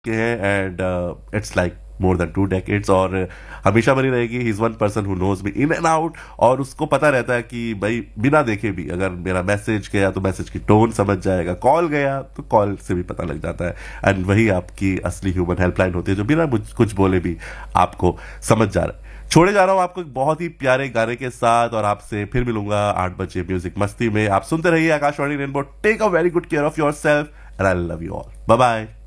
के हैं, and it's like more than 2 decades, और हमेशा बनी रहेगी। He is one person who knows me in and out, और उसको पता रहता है कि भाई बिना देखे भी अगर मेरा मैसेज गया तो मैसेज की टोन समझ जाएगा, कॉल गया तो कॉल से भी पता लग जाता है। एंड वही आपकी असली ह्यूमन हेल्पलाइन होती है, जो बिना कुछ बोले भी आपको समझ जा रहा है। छोड़े जा रहा हूं आपको एक बहुत ही प्यारे गाने के साथ, और आपसे फिर मिलूंगा 8 बजे म्यूजिक मस्ती में। आप सुनते रहिए Akashvani rainbow. Take a very good care of your self, and I love you all. Bye bye.